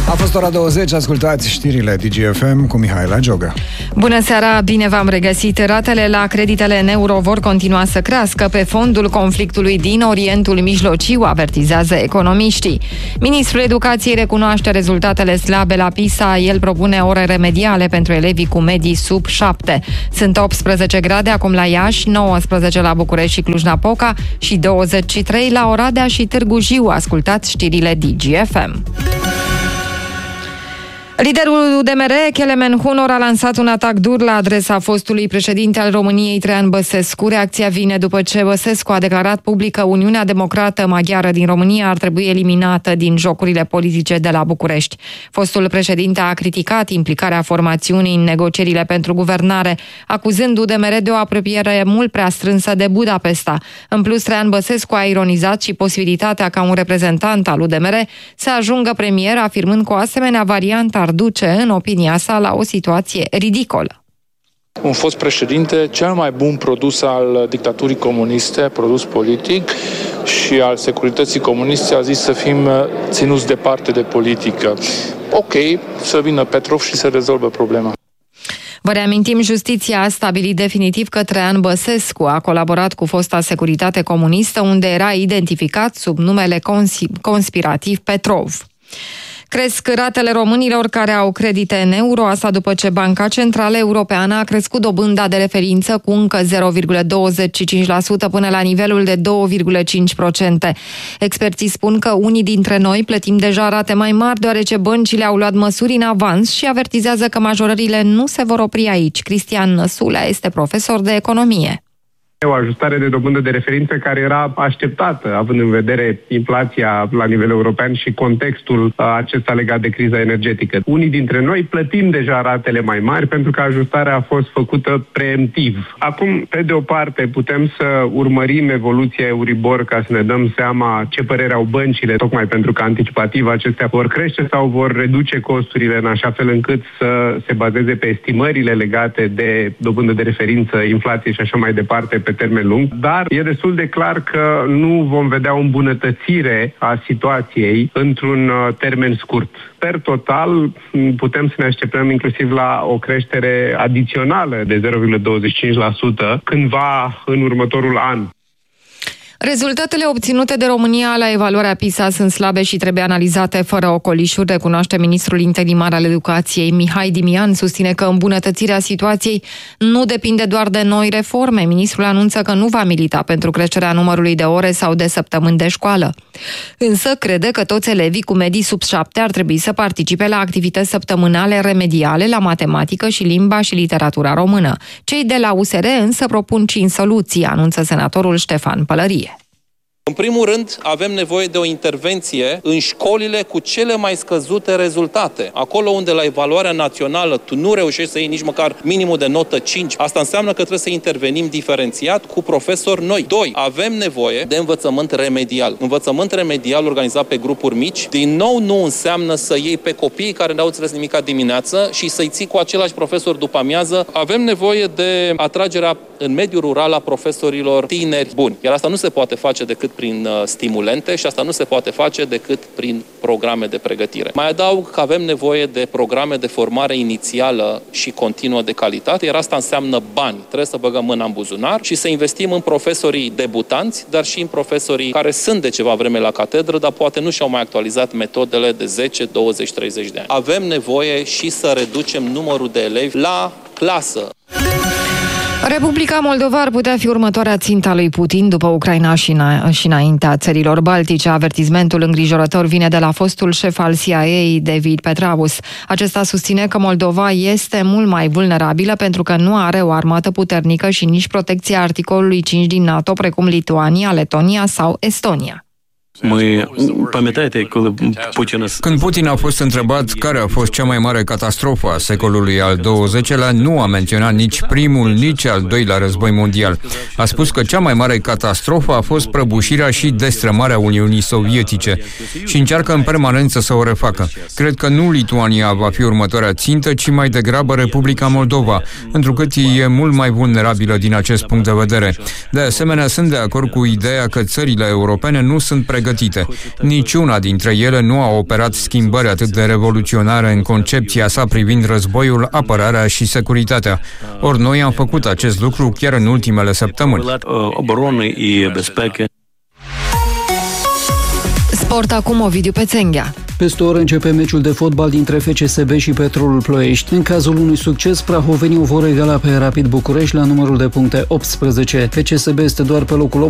A fost ora 20, ascultați știrile DGFM cu Mihaela Gioga. Bună seara, bine v-am regăsit. Ratele la creditele în euro vor continua să crească pe fondul conflictului din Orientul Mijlociu, avertizează economiștii. Ministrul Educației recunoaște rezultatele slabe la PISA. El propune ore remediale pentru elevii cu medii sub 7. Sunt 18 grade acum la Iași, 19 la București și Cluj-Napoca și 23 la Oradea și Târgu Jiu. Ascultați știrile DGFM. Liderul UDMR, Kelemen Hunor, a lansat un atac dur la adresa fostului președinte al României, Traian Băsescu. Reacția vine după ce Băsescu a declarat public că Uniunea Democrată Maghiară din România ar trebui eliminată din jocurile politice de la București. Fostul președinte a criticat implicarea formațiunii în negocierile pentru guvernare, acuzând UDMR de o apropiere mult prea strânsă de Budapesta. În plus, Traian Băsescu a ironizat și posibilitatea ca un reprezentant al UDMR să ajungă premier, afirmând că o asemenea variantă ar duce, în opinia sa, la o situație ridicolă. Un fost președinte, cel mai bun produs al dictaturii comuniste, produs politic și al securității comuniste, a zis să fim ținuți departe de politică. Ok, să vină Petrov și să rezolvă problema. Vă reamintim, justiția a stabilit definitiv că Traian Băsescu a colaborat cu fosta securitate comunistă, unde era identificat sub numele conspirativ Petrov. Cresc ratele românilor care au credite în euro, asta după ce Banca Centrală Europeană a crescut dobânda de referință cu încă 0,25% până la nivelul de 2,5%. Experții spun că unii dintre noi plătim deja rate mai mari deoarece băncile au luat măsuri în avans și avertizează că majorările nu se vor opri aici. Cristian Năsulea este profesor de economie. O ajustare de dobândă de referință care era așteptată, având în vedere inflația la nivel european și contextul acesta legat de criza energetică. Unii dintre noi plătim deja ratele mai mari pentru că ajustarea a fost făcută preemptiv. Acum, pe de o parte, putem să urmărim evoluția Euribor ca să ne dăm seama ce părere au băncile, tocmai pentru că anticipativ acestea vor crește sau vor reduce costurile în așa fel încât să se bazeze pe estimările legate de dobândă de referință, inflație și așa mai departe pe termen lung, dar e destul de clar că nu vom vedea o îmbunătățire a situației într-un termen scurt. Per total, putem să ne așteptăm inclusiv la o creștere adițională de 0,25% cândva în următorul an. Rezultatele obținute de România la evaluarea PISA sunt slabe și trebuie analizate fără ocolișuri, recunoaște ministrul interimar al educației. Mihai Dimian susține că îmbunătățirea situației nu depinde doar de noi reforme. Ministrul anunță că nu va milita pentru creșterea numărului de ore sau de săptămâni de școală. Însă crede că toți elevii cu medii sub 7 ar trebui să participe la activități săptămânale remediale la matematică și limba și literatura română. Cei de la USR însă propun 5 soluții, anunță senatorul Ștefan Pălărie. În primul rând, avem nevoie de o intervenție în școlile cu cele mai scăzute rezultate. Acolo unde la evaluarea națională tu nu reușești să iei nici măcar minimul de notă 5, asta înseamnă că trebuie să intervenim diferențiat cu profesori noi. 2. Avem nevoie de învățământ remedial. Învățământ remedial organizat pe grupuri mici, din nou nu înseamnă să iei pe copiii care n-au înțeles nimica dimineață și să-i ții cu același profesor după amiază. Avem nevoie de atragerea în mediul rural a profesorilor tineri buni. Iar asta nu se poate face decât prin stimulente și asta nu se poate face decât prin programe de pregătire. Mai adaug că avem nevoie de programe de formare inițială și continuă de calitate, iar asta înseamnă bani. Trebuie să băgăm mâna în buzunar și să investim în profesorii debutanți, dar și în profesorii care sunt de ceva vreme la catedră, dar poate nu și-au mai actualizat metodele de 10, 20, 30 de ani. Avem nevoie și să reducem numărul de elevi la clasă. Republica Moldova ar putea fi următoarea țintă a lui Putin după Ucraina și înaintea țărilor baltice. Avertismentul îngrijorător vine de la fostul șef al CIA, David Petraeus. Acesta susține că Moldova este mult mai vulnerabilă pentru că nu are o armată puternică și nici protecția articolului 5 din NATO, precum Lituania, Letonia sau Estonia. Când Putin a fost întrebat care a fost cea mai mare catastrofă a secolului al XX-lea, nu a menționat nici primul, nici al doilea război mondial. A spus că cea mai mare catastrofă a fost prăbușirea și destrămarea Uniunii Sovietice și încearcă în permanență să o refacă. Cred că nu Lituania va fi următoarea țintă, ci mai degrabă Republica Moldova, întrucât e mult mai vulnerabilă din acest punct de vedere. De asemenea, sunt de acord cu ideea că țările europene nu sunt pregătite pregătite. Niciuna dintre ele nu a operat schimbări atât de revoluționare în concepția sa privind războiul, apărarea și securitatea. Ori noi am făcut acest lucru chiar în ultimele săptămâni. Sport acum, Ovidiu Pețenghea. Peste o oră începe meciul de fotbal dintre FCSB și Petrolul Ploiești. În cazul unui succes, prahovenii o vor egala pe Rapid București la numărul de puncte 18. FCSB este doar pe locul 8